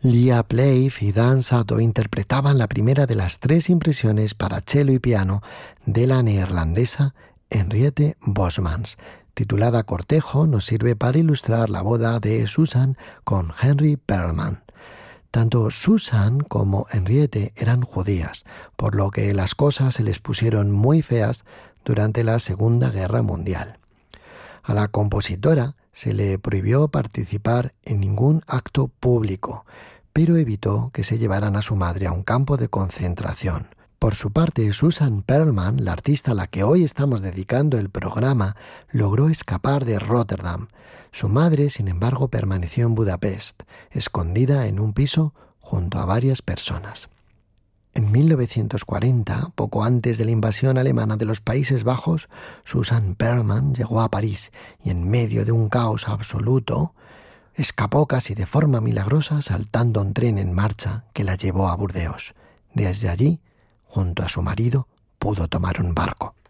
Lia Playf y Dan Sato interpretaban la primera de las 3 impresiones para cello y piano de la neerlandesa Henriette Bosmans. Titulada Cortejo, nos sirve para ilustrar la boda de Susan con Henry Perlman. Tanto Susan como Henriette eran judías, por lo que las cosas se les pusieron muy feas durante la Segunda Guerra Mundial. A la compositora se le prohibió participar en ningún acto público, pero evitó que se llevaran a su madre a un campo de concentración. Por su parte, Susan Perlman, la artista a la que hoy estamos dedicando el programa, logró escapar de Rotterdam. Su madre, sin embargo, permaneció en Budapest, escondida en un piso junto a varias personas. En 1940, poco antes de la invasión alemana de los Países Bajos, Susan Perlman llegó a París y en medio de un caos absoluto, escapó casi de forma milagrosa saltando un tren en marcha que la llevó a Burdeos. Desde allí, junto a su marido, pudo tomar un barco.